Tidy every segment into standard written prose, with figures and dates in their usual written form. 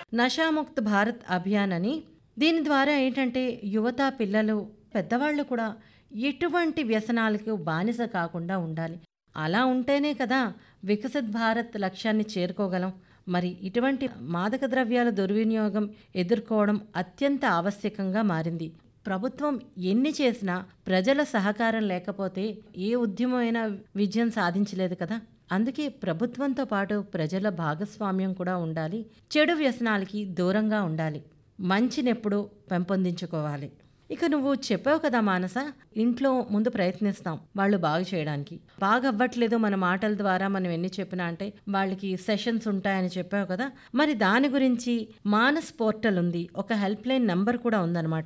నషాముక్త్ భారత్ అభియాన్ అని. దీని ద్వారా ఏంటంటే యువత, పిల్లలు, పెద్దవాళ్ళు కూడా ఎటువంటి వ్యసనాలకు బానిస కాకుండా ఉండాలి. అలా ఉంటేనే కదా వికసిత్ భారత్ లక్ష్యాన్ని చేరుకోగలం. మరి ఇటువంటి మాదక ద్రవ్యాల దుర్వినియోగం ఎదుర్కోవడం అత్యంత ఆవశ్యకంగా మారింది. ప్రభుత్వం ఎన్ని చేసినా ప్రజల సహకారం లేకపోతే ఏ ఉద్యమమైనా విజయం సాధించలేదు కదా. అందుకే ప్రభుత్వంతో పాటు ప్రజల భాగస్వామ్యం కూడా ఉండాలి. చెడు వ్యసనాలకి దూరంగా ఉండాలి. మంచినెప్పుడు పెంపొందించుకోవాలి. ఇక నువ్వు చెప్పావు కదా మానస, ఇంట్లో ముందు ప్రయత్నిస్తాం వాళ్ళు బాగు చేయడానికి. బాగా అవ్వట్లేదు మన మాటల ద్వారా మనం ఎన్ని చెప్పినా అంటే వాళ్ళకి సెషన్స్ ఉంటాయని చెప్పావు కదా. మరి దాని గురించి మానస్ పోర్టల్ ఉంది, ఒక హెల్ప్ లైన్ నంబర్ కూడా ఉందన్నమాట,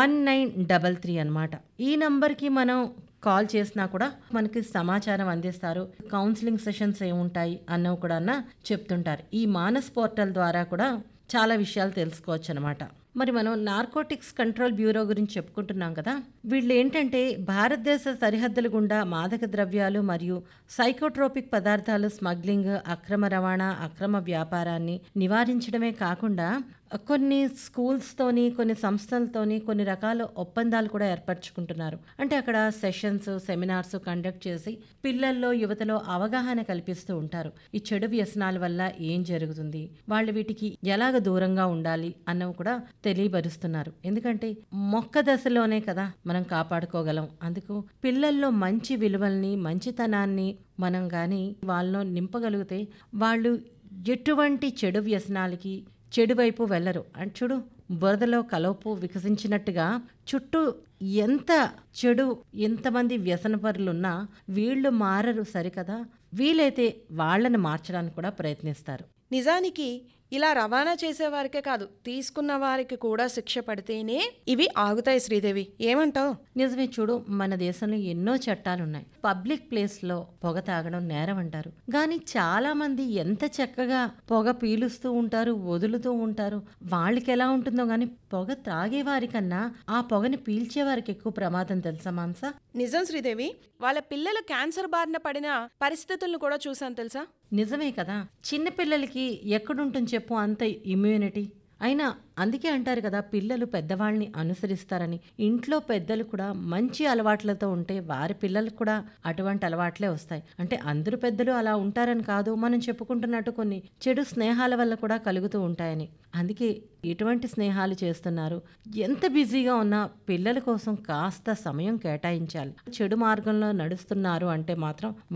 1933 అనమాట. ఈ నంబర్కి మనం కాల్ చేసినా కూడా మనకి సమాచారం అందిస్తారు. కౌన్సిలింగ్ సెషన్స్ ఏముంటాయి అన్నవి కూడా చెప్తుంటారు. ఈ మానస్ పోర్టల్ ద్వారా కూడా చాలా విషయాలు తెలుసుకోవచ్చు అనమాట. మరి మనం నార్కోటిక్స్ కంట్రోల్ బ్యూరో గురించి చెప్పుకుంటున్నాం కదా. వీళ్ళు ఏంటంటే భారతదేశ సరిహద్దుల గుండా మాదక ద్రవ్యాలు మరియు సైకోట్రోపిక్ పదార్థాలు స్మగ్లింగ్, అక్రమ రవాణా, అక్రమ వ్యాపారాన్ని నివారించడమే కాకుండా కొన్ని స్కూల్స్తోని, కొన్ని సంస్థలతోని కొన్ని రకాల ఒప్పందాలు కూడా ఏర్పరచుకుంటున్నారు. అంటే అక్కడ సెషన్స్, సెమినార్స్ కండక్ట్ చేసి పిల్లల్లో, యువతలో అవగాహన కల్పిస్తూ ఉంటారు. ఈ చెడు వ్యసనాల వల్ల ఏం జరుగుతుంది, వాళ్ళు వీటికి ఎలాగ దూరంగా ఉండాలి అన్నవి కూడా తెలియబరుస్తున్నారు. ఎందుకంటే మొక్క దశలోనే కదా మనం కాపాడుకోగలం. అందుకు పిల్లల్లో మంచి విలువల్ని, మంచితనాన్ని మనం కానీ వాళ్ళలో నింపగలిగితే వాళ్ళు ఎటువంటి చెడు వ్యసనాలకి, చెడు వైపు వెళ్ళరు. అంటే చూడు, బురదలో కలుపు వికసించినట్టుగా చుట్టూ ఎంత చెడు, ఎంతమంది వ్యసనపరులున్నా వీళ్ళు మారరు సరికదా. వీలైతే వాళ్ళని మార్చడానికి కూడా ప్రయత్నిస్తారు. నిజానికి ఇలా రవాణా చేసేవారికే కాదు, తీసుకున్న వారికి కూడా శిక్ష పడితేనే ఇవి ఆగుతాయి. శ్రీదేవి, ఏమంటావు? నిజమే. చూడు, మన దేశంలో ఎన్నో చట్టాలున్నాయి. పబ్లిక్ ప్లేస్లో పొగ తాగడం నేరం అంటారు. కానీ చాలా మంది ఎంత చక్కగా పొగ పీలుస్తూ ఉంటారు, వదులుతూ ఉంటారు. వాళ్ళకి ఎలా ఉంటుందో కానీ పొగ త్రాగే వారికన్నా ఆ పొగని పీల్చే వారికి ఎక్కువ ప్రమాదం తెలుసా మానస? నిజం శ్రీదేవి, వాళ్ళ పిల్లలు క్యాన్సర్ బారిన పడిన పరిస్థితులను కూడా చూసాను తెలుసా. నిజమే కదా. చిన్నపిల్లలకి ఎక్కడుంటుంది చెప్పు అంత ఇమ్యూనిటీ. అయినా అందుకే అంటారు కదా, పిల్లలు పెద్దవాళ్ళని అనుసరిస్తారని. ఇంట్లో పెద్దలు కూడా మంచి అలవాట్లతో ఉంటే వారి పిల్లలకు కూడా అటువంటి అలవాట్లే వస్తాయి. అంటే అందరూ పెద్దలు అలా ఉంటారని కాదు, మనం చెప్పుకుంటున్నట్టు కొన్ని చెడు స్నేహాల వల్ల కూడా కలుగుతూ ఉంటాయని. అందుకే ఎటువంటి స్నేహాలు చేస్తున్నారు, ఎంత బిజీగా ఉన్నా పిల్లల కోసం కాస్త సమయం కేటాయించాలి. చెడు మార్గంలో నడుస్తున్నారు అంటే మాత్రం